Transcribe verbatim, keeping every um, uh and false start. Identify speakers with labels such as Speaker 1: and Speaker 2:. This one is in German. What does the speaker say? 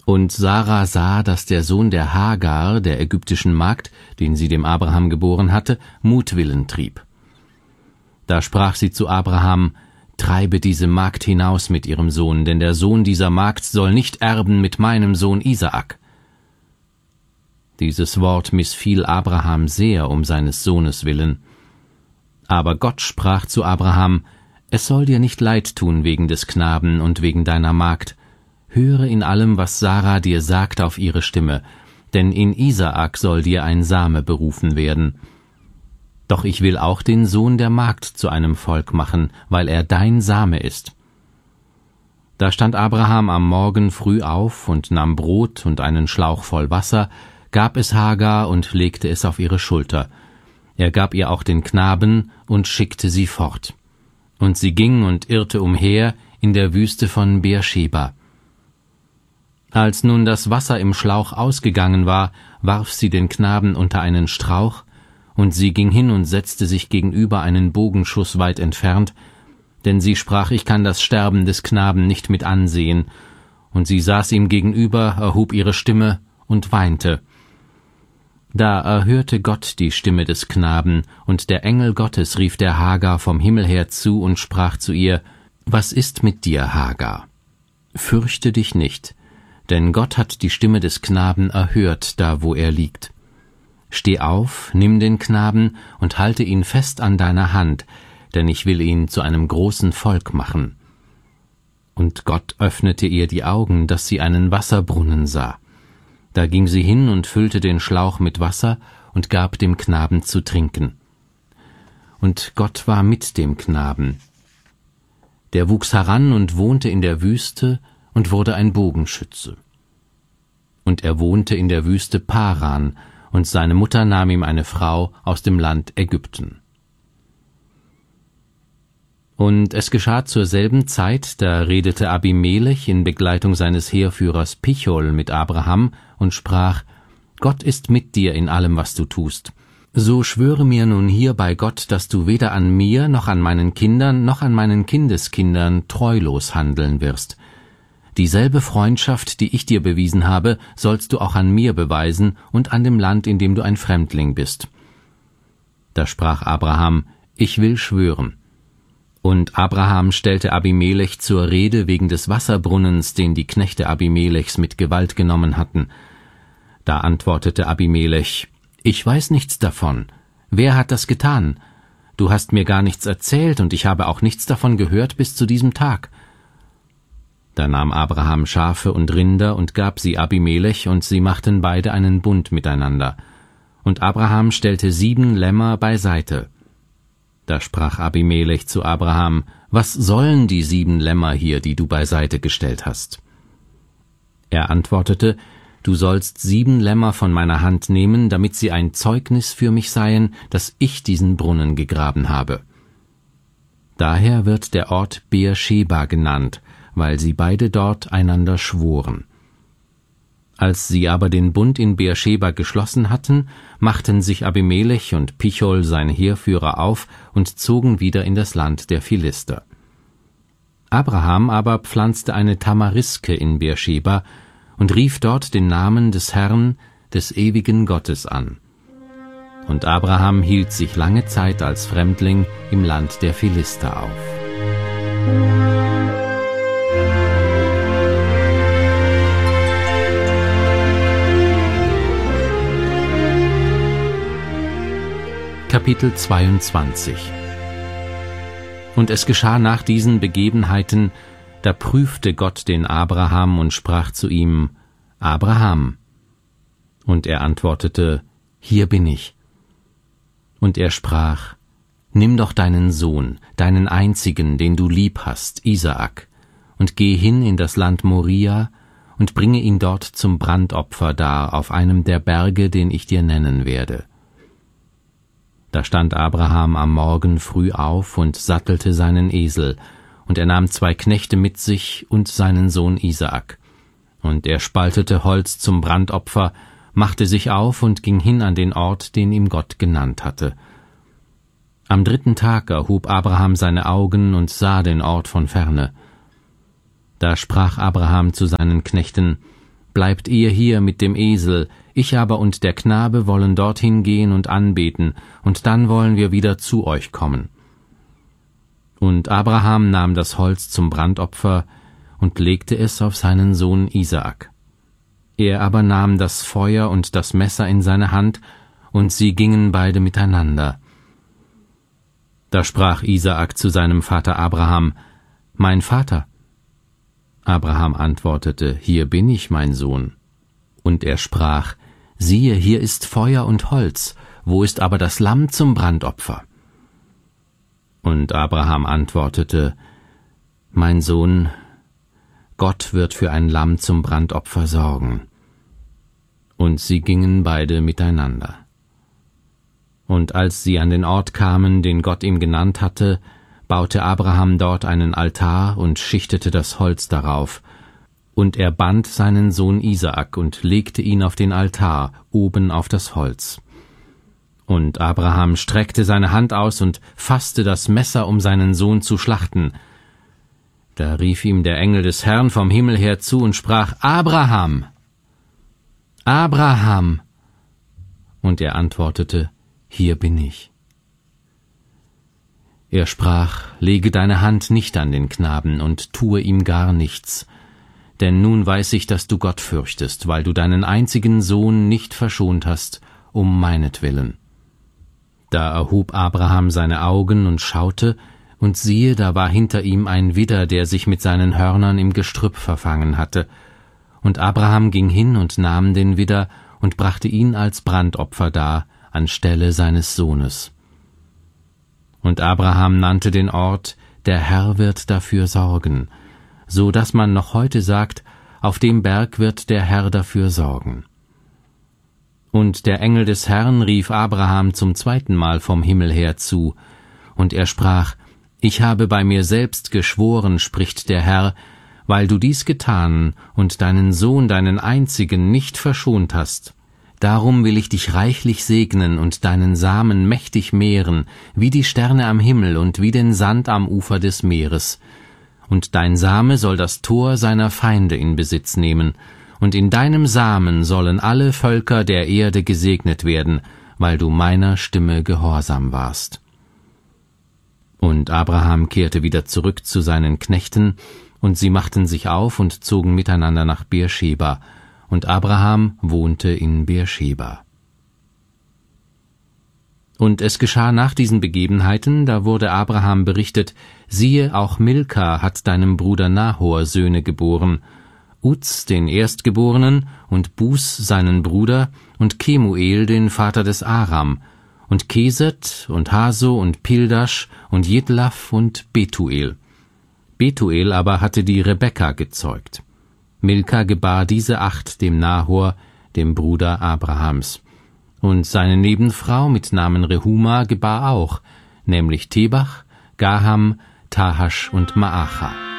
Speaker 1: Und Sarah sah, dass der Sohn der Hagar, der ägyptischen Magd, den sie dem Abraham geboren hatte, Mutwillen trieb. Da sprach sie zu Abraham: »Treibe diese Magd hinaus mit ihrem Sohn, denn der Sohn dieser Magd soll nicht erben mit meinem Sohn Isaak.« Dieses Wort missfiel Abraham sehr um seines Sohnes willen. Aber Gott sprach zu Abraham: »Es soll dir nicht leid tun wegen des Knaben und wegen deiner Magd. Höre in allem, was Sarah dir sagt, auf ihre Stimme, denn in Isaak soll dir ein Same berufen werden. Doch ich will auch den Sohn der Magd zu einem Volk machen, weil er dein Same ist.« Da stand Abraham am Morgen früh auf und nahm Brot und einen Schlauch voll Wasser, gab es Hagar und legte es auf ihre Schulter. Er gab ihr auch den Knaben und schickte sie fort. Und sie ging und irrte umher in der Wüste von Beersheba. Als nun das Wasser im Schlauch ausgegangen war, warf sie den Knaben unter einen Strauch, und sie ging hin und setzte sich gegenüber einen Bogenschuss weit entfernt, denn sie sprach: »Ich kann das Sterben des Knaben nicht mit ansehen.« Und sie saß ihm gegenüber, erhob ihre Stimme und weinte. Da erhörte Gott die Stimme des Knaben, und der Engel Gottes rief der Hagar vom Himmel her zu und sprach zu ihr: »Was ist mit dir, Hagar? Fürchte dich nicht, denn Gott hat die Stimme des Knaben erhört, da wo er liegt. Steh auf, nimm den Knaben und halte ihn fest an deiner Hand, denn ich will ihn zu einem großen Volk machen.« Und Gott öffnete ihr die Augen, dass sie einen Wasserbrunnen sah. Da ging sie hin und füllte den Schlauch mit Wasser und gab dem Knaben zu trinken. Und Gott war mit dem Knaben. Der wuchs heran und wohnte in der Wüste und wurde ein Bogenschütze. Und er wohnte in der Wüste Paran, und seine Mutter nahm ihm eine Frau aus dem Land Ägypten. Und es geschah zur selben Zeit, da redete Abimelech in Begleitung seines Heerführers Pichol mit Abraham und sprach: »Gott ist mit dir in allem, was du tust. So schwöre mir nun hier bei Gott, dass du weder an mir noch an meinen Kindern noch an meinen Kindeskindern treulos handeln wirst. Dieselbe Freundschaft, die ich dir bewiesen habe, sollst du auch an mir beweisen und an dem Land, in dem du ein Fremdling bist.« Da sprach Abraham: »Ich will schwören.« Und Abraham stellte Abimelech zur Rede wegen des Wasserbrunnens, den die Knechte Abimelechs mit Gewalt genommen hatten. Da antwortete Abimelech: »Ich weiß nichts davon. Wer hat das getan? Du hast mir gar nichts erzählt, und ich habe auch nichts davon gehört bis zu diesem Tag.« Da nahm Abraham Schafe und Rinder und gab sie Abimelech, und sie machten beide einen Bund miteinander. Und Abraham stellte sieben Lämmer beiseite. Da sprach Abimelech zu Abraham: »Was sollen die sieben Lämmer hier, die du beiseite gestellt hast?« Er antwortete: »Du sollst sieben Lämmer von meiner Hand nehmen, damit sie ein Zeugnis für mich seien, dass ich diesen Brunnen gegraben habe.« Daher wird der Ort Beersheba genannt, weil sie beide dort einander schworen. Als sie aber den Bund in Beersheba geschlossen hatten, machten sich Abimelech und Pichol, sein Heerführer, auf und zogen wieder in das Land der Philister. Abraham aber pflanzte eine Tamariske in Beersheba und rief dort den Namen des Herrn, des ewigen Gottes an. Und Abraham hielt sich lange Zeit als Fremdling im Land der Philister auf. Kapitel zweiundzwanzig. Und es geschah nach diesen Begebenheiten, da prüfte Gott den Abraham und sprach zu ihm: »Abraham.« Und er antwortete: »Hier bin ich.« Und er sprach: »Nimm doch deinen Sohn, deinen einzigen, den du lieb hast, Isaak, und geh hin in das Land Moria und bringe ihn dort zum Brandopfer dar auf einem der Berge, den ich dir nennen werde.« Da stand Abraham am Morgen früh auf und sattelte seinen Esel, und er nahm zwei Knechte mit sich und seinen Sohn Isaak. Und er spaltete Holz zum Brandopfer, machte sich auf und ging hin an den Ort, den ihm Gott genannt hatte. Am dritten Tag erhob Abraham seine Augen und sah den Ort von ferne. Da sprach Abraham zu seinen Knechten: bleibt ihr hier mit dem Esel, ich aber und der Knabe wollen dorthin gehen und anbeten, und dann wollen wir wieder zu euch kommen. Und Abraham nahm das Holz zum Brandopfer und legte es auf seinen Sohn Isaak. Er aber nahm das Feuer und das Messer in seine Hand, und sie gingen beide miteinander. Da sprach Isaak zu seinem Vater Abraham: »Mein Vater.« Abraham antwortete: »Hier bin ich, mein Sohn.« Und er sprach: »Siehe, hier ist Feuer und Holz, wo ist aber das Lamm zum Brandopfer?« Und Abraham antwortete: »Mein Sohn, Gott wird für ein Lamm zum Brandopfer sorgen.« Und sie gingen beide miteinander. Und als sie an den Ort kamen, den Gott ihm genannt hatte, baute Abraham dort einen Altar und schichtete das Holz darauf. Und er band seinen Sohn Isaak und legte ihn auf den Altar, oben auf das Holz. Und Abraham streckte seine Hand aus und fasste das Messer, um seinen Sohn zu schlachten. Da rief ihm der Engel des Herrn vom Himmel her zu und sprach: »Abraham! Abraham!« Und er antwortete: »Hier bin ich.« Er sprach: »Lege deine Hand nicht an den Knaben und tue ihm gar nichts. Denn nun weiß ich, dass du Gott fürchtest, weil du deinen einzigen Sohn nicht verschont hast, um meinetwillen.« Da erhob Abraham seine Augen und schaute, und siehe, da war hinter ihm ein Widder, der sich mit seinen Hörnern im Gestrüpp verfangen hatte. Und Abraham ging hin und nahm den Widder und brachte ihn als Brandopfer dar, anstelle seines Sohnes. Und Abraham nannte den Ort: Der Herr wird dafür sorgen, so dass man noch heute sagt: Auf dem Berg wird der Herr dafür sorgen. Und der Engel des Herrn rief Abraham zum zweiten Mal vom Himmel her zu, und er sprach: Ich habe bei mir selbst geschworen, spricht der Herr, weil du dies getan und deinen Sohn, deinen einzigen, nicht verschont hast. Darum will ich dich reichlich segnen und deinen Samen mächtig mehren, wie die Sterne am Himmel und wie den Sand am Ufer des Meeres. Und dein Same soll das Tor seiner Feinde in Besitz nehmen, und in deinem Samen sollen alle Völker der Erde gesegnet werden, weil du meiner Stimme gehorsam warst.« Und Abraham kehrte wieder zurück zu seinen Knechten, und sie machten sich auf und zogen miteinander nach Beersheba, und Abraham wohnte in Beersheba. Und es geschah nach diesen Begebenheiten, da wurde Abraham berichtet: Siehe, auch Milka hat deinem Bruder Nahor Söhne geboren, Uz den Erstgeborenen, und Bus seinen Bruder, und Kemuel den Vater des Aram, und Keset und Haso und Pildasch und Jidlaf und Betuel. Betuel aber hatte die Rebekka gezeugt. Milka gebar diese acht dem Nahor, dem Bruder Abrahams. Und seine Nebenfrau mit Namen Rehuma gebar auch, nämlich Tebach, Gaham, Tahasch und Maacha.